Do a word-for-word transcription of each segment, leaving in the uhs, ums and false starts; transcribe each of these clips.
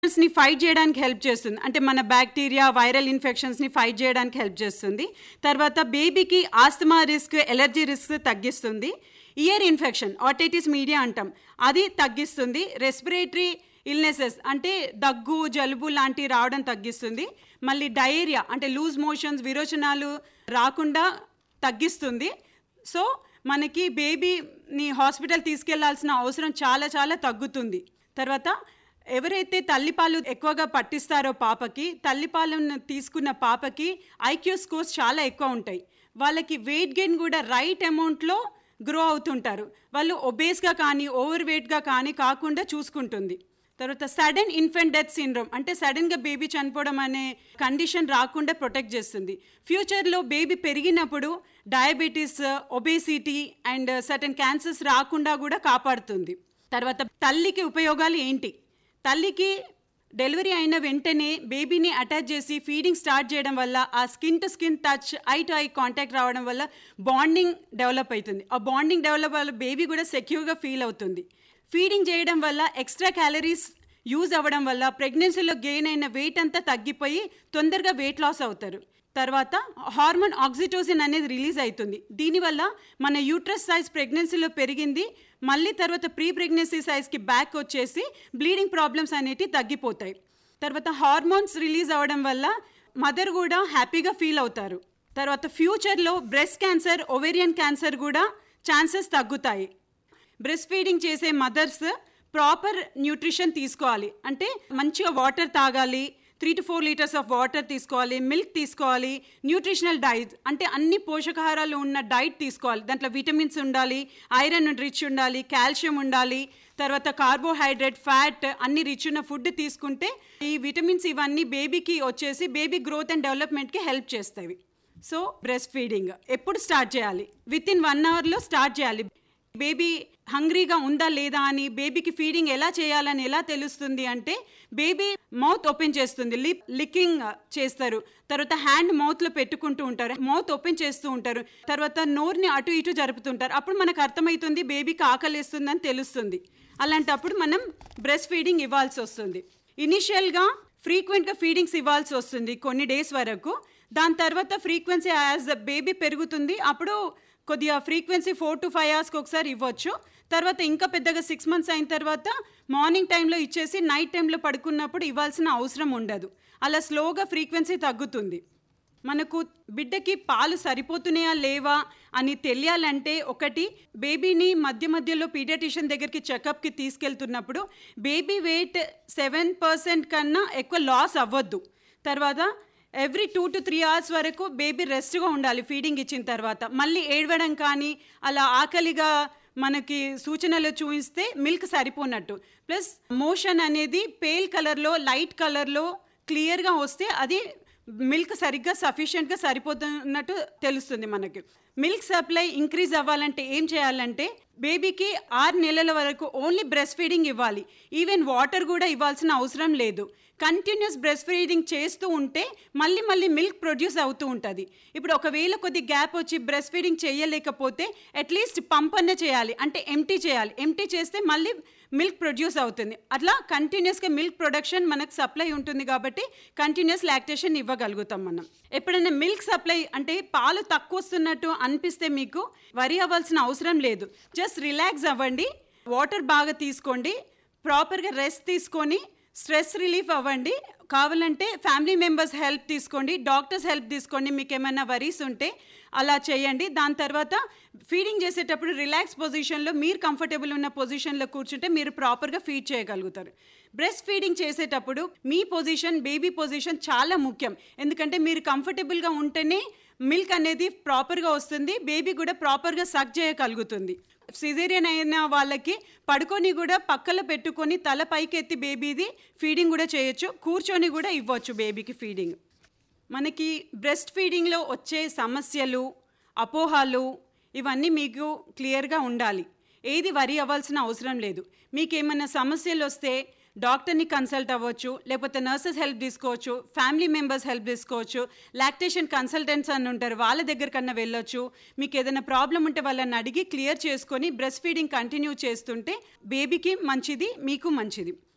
ని ఫైట్ చేయడానికి హెల్ప్ చేస్తుంది. అంటే మన బ్యాక్టీరియా, వైరల్ ఇన్ఫెక్షన్స్ని ఫైట్ చేయడానికి హెల్ప్ చేస్తుంది. తర్వాత బేబీకి ఆస్తమా రిస్క్, ఎలర్జీ రిస్క్ తగ్గిస్తుంది. ఇయర్ ఇన్ఫెక్షన్, ఆటైటిస్ మీడియా అంటాం, అది తగ్గిస్తుంది. రెస్పిరేటరీ ఇల్నెసెస్ అంటే దగ్గు, జలుబు లాంటివి రావడం తగ్గిస్తుంది. మళ్ళీ డయేరియా అంటే లూజ్ మోషన్స్, విరోచనాలు రాకుండా తగ్గిస్తుంది. సో మనకి బేబీని హాస్పిటల్ తీసుకెళ్లాల్సిన అవసరం చాలా చాలా తగ్గుతుంది. తర్వాత ఎవరైతే తల్లిపాలు ఎక్కువగా పట్టిస్తారో పాపకి, తల్లిపాలను తీసుకున్న పాపకి ఐక్యూ స్కోర్స్ చాలా ఎక్కువ ఉంటాయి. వాళ్ళకి వెయిట్ గెయిన్ కూడా రైట్ అమౌంట్లో గ్రో అవుతుంటారు. వాళ్ళు ఒబేస్గా కానీ ఓవర్ వెయిట్గా కానీ కాకుండా చూసుకుంటుంది. తర్వాత సడన్ ఇన్ఫెంట్ డెత్ సిండ్రోమ్ అంటే సడన్గా బేబీ చనిపోవడం అనే కండిషన్ రాకుండా ప్రొటెక్ట్ చేస్తుంది. ఫ్యూచర్లో బేబీ పెరిగినప్పుడు diabetes, obesity and certain cancers రాకుండా కూడా కాపాడుతుంది. తర్వాత తల్లికి ఉపయోగాలు ఏంటి? తల్లికి డెలివరీ అయిన వెంటనే బేబీని అటాచ్ చేసి ఫీడింగ్ స్టార్ట్ చేయడం వల్ల ఆ skin to skin touch, I to eye contact రావడం వల్ల బాండింగ్ డెవలప్ అవుతుంది. ఆ బాండింగ్ డెవలప్ వల్ల బేబీ కూడా సెక్యూర్గా ఫీల్ అవుతుంది. ఫీడింగ్ చేయడం వల్ల ఎక్స్ట్రా క్యాలరీస్ యూజ్ అవ్వడం వల్ల ప్రెగ్నెన్సీలో గెయిన్ అయిన వెయిట్ అంతా తగ్గిపోయి తొందరగా వెయిట్ లాస్ అవుతారు. తర్వాత హార్మోన్ ఆక్సిటోసిన్ అనేది రిలీజ్ అవుతుంది. దీనివల్ల మన యూట్రస్ సైజ్ ప్రెగ్నెన్సీలో పెరిగింది, మళ్ళీ తర్వాత ప్రీ ప్రెగ్నెన్సీ సైజ్కి బ్యాక్ వచ్చేసి బ్లీడింగ్ ప్రాబ్లమ్స్ అనేవి తగ్గిపోతాయి. తర్వాత హార్మోన్స్ రిలీజ్ అవ్వడం వల్ల మదర్ కూడా హ్యాపీగా ఫీల్ అవుతారు. తర్వాత ఫ్యూచర్లో బ్రెస్ట్ క్యాన్సర్, ఓవేరియన్ క్యాన్సర్ కూడా ఛాన్సెస్ తగ్గుతాయి. బ్రెస్ట్ ఫీడింగ్ చేసే మదర్స్ ప్రాపర్ న్యూట్రిషన్ తీసుకోవాలి. అంటే మంచిగా వాటర్ తాగాలి, three to four litres of water తీసుకోవాలి, మిల్క్ తీసుకోవాలి, న్యూట్రిషనల్ డైట్ అంటే అన్ని పోషకాహారాలు ఉన్న డైట్ తీసుకోవాలి. దాంట్లో విటమిన్స్ ఉండాలి, ఐరన్ రిచ్ ఉండాలి, కాల్షియం ఉండాలి, తర్వాత కార్బోహైడ్రేట్, ఫ్యాట్ అన్ని రిచ్ ఉన్న ఫుడ్ తీసుకుంటే ఈ విటమిన్స్ ఇవన్నీ బేబీకి వచ్చేసి బేబీ గ్రోత్ అండ్ డెవలప్మెంట్కి హెల్ప్ చేస్తాయి. సో బ్రెస్ట్ ఫీడింగ్ ఎప్పుడు స్టార్ట్ చేయాలి? విత్ ఇన్ వన్ అవర్లో స్టార్ట్ చేయాలి. బేబీ హంగ్రీగా ఉందా లేదా అని, బేబీకి ఫీడింగ్ ఎలా చేయాలని ఎలా తెలుస్తుంది అంటే బేబీ మౌత్ ఓపెన్ చేస్తుంది, లిప్ లిక్కింగ్ చేస్తారు, తర్వాత హ్యాండ్ మౌత్లో పెట్టుకుంటూ ఉంటారు, మౌత్ ఓపెన్ చేస్తూ ఉంటారు, తర్వాత నోరుని అటు ఇటు జరుపుతుంటారు. అప్పుడు మనకు అర్థమవుతుంది బేబీకి ఆకలిస్తుందని తెలుస్తుంది. అలాంటప్పుడు మనం బ్రెస్ట్ ఫీడింగ్ ఇవ్వాల్సి వస్తుంది. ఇనిషియల్గా ఫ్రీక్వెంట్గా ఫీడింగ్స్ ఇవ్వాల్సి వస్తుంది కొన్ని డేస్ వరకు. దాని తర్వాత ఫ్రీక్వెన్సీ యాజ్ బేబీ పెరుగుతుంది, అప్పుడు కొద్దిగా ఫ్రీక్వెన్సీ ఫోర్ టు ఫైవ్ అవర్స్కి ఒకసారి ఇవ్వచ్చు. తర్వాత ఇంకా పెద్దగా సిక్స్ మంత్స్ అయిన తర్వాత మార్నింగ్ టైంలో ఇచ్చేసి నైట్ టైంలో పడుకున్నప్పుడు ఇవ్వాల్సిన అవసరం ఉండదు. అలా స్లోగా ఫ్రీక్వెన్సీ తగ్గుతుంది. మనకు బిడ్డకి పాలు సరిపోతున్నాయా లేవా అని తెలియాలంటే ఒకటి, బేబీని మధ్య మధ్యలో పీడియాట్రిషియన్ దగ్గరికి చెకప్కి తీసుకెళ్తున్నప్పుడు బేబీ వెయిట్ సెవెన్ పర్సెంట్ కన్నా ఎక్కువ లాస్ అవ్వద్దు. తర్వాత every two to three hours వరకు బేబీ రెస్ట్గా ఉండాలి ఫీడింగ్ ఇచ్చిన తర్వాత. మళ్ళీ ఏడవడం కానీ అలా ఆకలిగా మనకి సూచనలు చూపిస్తే మిల్క్ సరిపోనట్టు. ప్లస్ మోషన్ అనేది పేల్ కలర్లో, లైట్ కలర్లో క్లియర్గా వస్తే అది మిల్క్ సరిగ్గా సఫిషియెంట్గా సరిపోతున్నట్టు తెలుస్తుంది మనకి. మిల్క్ సప్లై ఇంక్రీజ్ అవ్వాలంటే ఏం చేయాలంటే బేబీకి ఆరు నెలల వరకు ఓన్లీ బ్రెస్ట్ ఫీడింగ్ ఇవ్వాలి. ఈవెన్ వాటర్ కూడా ఇవ్వాల్సిన అవసరం లేదు. కంటిన్యూస్ బ్రెస్ట్ ఫీడింగ్ చేస్తూ ఉంటే మళ్ళీ మళ్ళీ మిల్క్ ప్రొడ్యూస్ అవుతూ ఉంటుంది. ఇప్పుడు ఒకవేళ కొద్ది గ్యాప్ వచ్చి బ్రెస్ట్ ఫీడింగ్ చేయలేకపోతే అట్లీస్ట్ పంప్ అన్న చేయాలి, అంటే ఎంటీ చేయాలి. ఎంటీ చేస్తే మళ్ళీ మిల్క్ ప్రొడ్యూస్ అవుతుంది. అట్లా కంటిన్యూస్గా మిల్క్ ప్రొడక్షన్ మనకు సప్లై ఉంటుంది కాబట్టి కంటిన్యూస్ లాక్టేషన్ ఇవ్వగలుగుతాం మనం. ఎప్పుడైనా మిల్క్ సప్లై అంటే పాలు తక్కువ వస్తున్నట్టు అనిపిస్తే మీకు వరి అవ్వాల్సిన అవసరం లేదు. జస్ట్ రిలాక్స్ అవ్వండి, వాటర్ బాగా తీసుకోండి, ప్రాపర్గా రెస్ట్ తీసుకొని స్ట్రెస్ రిలీఫ్ అవ్వండి. కావాలంటే ఫ్యామిలీ మెంబర్స్ హెల్ప్ తీసుకోండి, డాక్టర్స్ హెల్ప్ తీసుకోండి, మీకు ఏమైనా వరీస్ ఉంటే అలా చేయండి. దాని తర్వాత ఫీడింగ్ చేసేటప్పుడు రిలాక్స్ పొజిషన్లో, మీరు కంఫర్టబుల్ ఉన్న పొజిషన్లో కూర్చుంటే మీరు ప్రాపర్గా ఫీడ్ చేయగలుగుతారు. బ్రెస్ట్ ఫీడింగ్ చేసేటప్పుడు మీ పొజిషన్, బేబీ పొజిషన్ చాలా ముఖ్యం. ఎందుకంటే మీరు కంఫర్టబుల్గా ఉంటేనే మిల్క్ అనేది ప్రాపర్గా వస్తుంది, బేబీ కూడా ప్రాపర్గా సక్ చేయగలుగుతుంది. సిజేరియన్ అయిన వాళ్ళకి పడుకొని కూడా పక్కలో పెట్టుకొని తల పైకి ఎత్తి బేబీది ఫీడింగ్ కూడా చేయొచ్చు, కూర్చొని కూడా ఇవ్వచ్చు బేబీకి ఫీడింగ్. మనకి బ్రెస్ట్ ఫీడింగ్లో వచ్చే సమస్యలు, అపోహలు ఇవన్నీ మీకు క్లియర్గా ఉండాలి. ఏది వరి అవ్వాల్సిన అవసరం లేదు. మీకు ఏమైనా సమస్యలు వస్తే డాక్టర్ని కన్సల్ట్ అవ్వచ్చు, లేకపోతే నర్సెస్ హెల్ప్ తీసుకోవచ్చు, ఫ్యామిలీ మెంబర్స్ హెల్ప్ తీసుకోవచ్చు, లాక్టేషన్ కన్సల్టెంట్స్ అని ఉంటారు, వాళ్ళ దగ్గరకన్నా వెళ్ళొచ్చు. మీకు ఏదైనా ప్రాబ్లం ఉంటే వాళ్ళని అడిగి క్లియర్ చేసుకొని బ్రెస్ట్ ఫీడింగ్ కంటిన్యూ చేస్తుంటే బేబీకి మంచిది, మీకు మంచిది.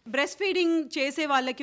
బ్రెస్ట్ ఫీడింగ్ చేసే వాళ్ళకి